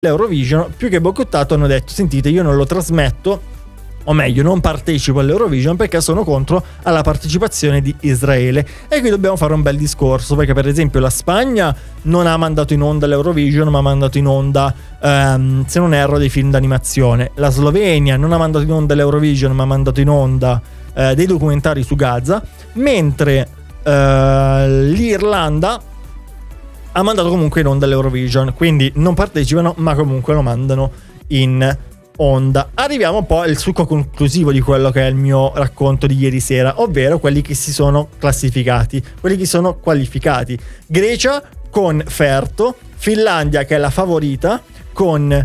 l'Eurovision, più che boicottato, hanno detto: sentite, io non lo trasmetto, o meglio non partecipo all'Eurovision perché sono contro alla partecipazione di Israele. E qui dobbiamo fare un bel discorso, perché per esempio la Spagna non ha mandato in onda l'Eurovision, ma ha mandato in onda se non erro dei film d'animazione. La Slovenia non ha mandato in onda l'Eurovision, ma ha mandato in onda dei documentari su Gaza, mentre l'Irlanda ha mandato comunque in onda l'Eurovision, quindi non partecipano ma comunque lo mandano in onda. Arriviamo un po' al succo conclusivo di quello che è il mio racconto di ieri sera, ovvero quelli che si sono classificati, quelli che sono qualificati. Grecia con Ferto, Finlandia che è la favorita con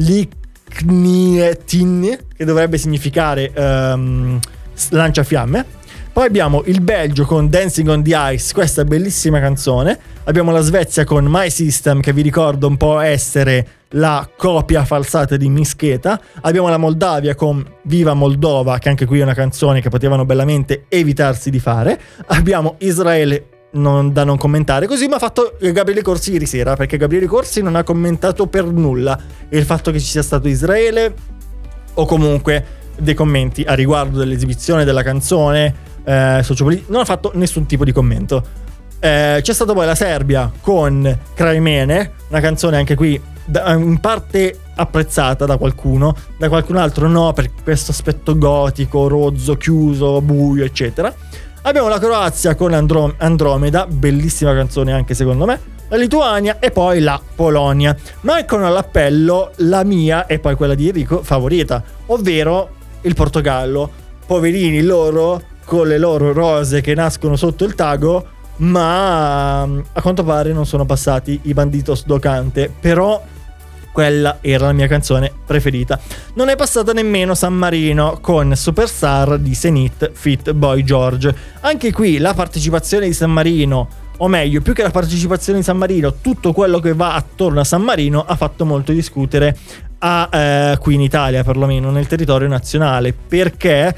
Liknietin, che dovrebbe significare lanciafiamme. Poi abbiamo il Belgio con Dancing on the Ice, questa bellissima canzone. Abbiamo la Svezia con My System, che vi ricordo un po' essere la copia falsata di Mischeta. Abbiamo la Moldavia con Viva Moldova, che anche qui è una canzone che potevano bellamente evitarsi di fare. Abbiamo Israele da non commentare, così mi ha fatto Gabriele Corsi ieri sera, perché Gabriele Corsi non ha commentato per nulla il fatto che ci sia stato Israele, o comunque dei commenti a riguardo dell'esibizione della canzone, non ha fatto nessun tipo di commento. C'è stata poi la Serbia con Kraimene, una canzone anche qui in parte apprezzata da qualcuno, da qualcun altro no, per questo aspetto gotico, rozzo, chiuso, buio, eccetera. Abbiamo la Croazia con Andromeda, bellissima canzone anche secondo me, la Lituania e poi la Polonia. Mancano all'appello la mia e poi quella di Enrico favorita, ovvero il Portogallo. Poverini loro, con le loro rose che nascono sotto il tago, ma a quanto pare non sono passati i Banditos do Cante, però quella era la mia canzone preferita. Non è passata nemmeno San Marino con Superstar di Zenith feat. Boy George. Anche qui la partecipazione di San Marino, o meglio, più che la partecipazione di San Marino, tutto quello che va attorno a San Marino ha fatto molto discutere qui in Italia, perlomeno nel territorio nazionale, perché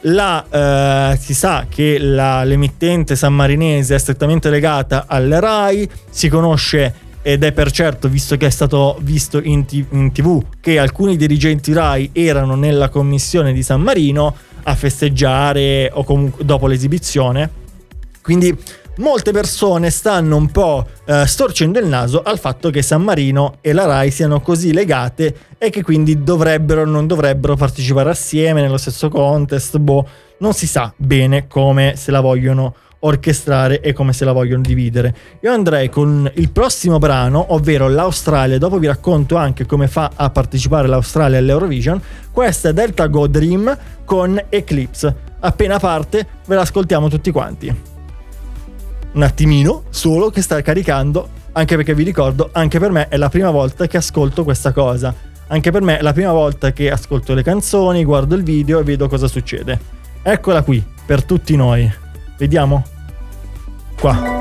si sa che l'emittente sammarinese è strettamente legata alla Rai, si conosce ed è per certo, visto che è stato visto in TV, che alcuni dirigenti Rai erano nella commissione di San Marino a festeggiare o comunque dopo l'esibizione. Quindi molte persone stanno un po' storcendo il naso al fatto che San Marino e la Rai siano così legate e che quindi dovrebbero o non dovrebbero partecipare assieme nello stesso contest. Non si sa bene come se la vogliono orchestrare e come se la vogliono dividere. Io andrei con il prossimo brano, ovvero l'Australia. Dopo vi racconto anche come fa a partecipare l'Australia all'Eurovision. Questa è Delta Go Dream con Eclipse. Appena parte ve l'ascoltiamo tutti quanti. Un attimino solo che sta caricando, anche perché vi ricordo, anche per me è la prima volta che ascolto questa cosa, anche per me è la prima volta che ascolto le canzoni, guardo il video e vedo cosa succede. Eccola qui per tutti noi, vediamo qua.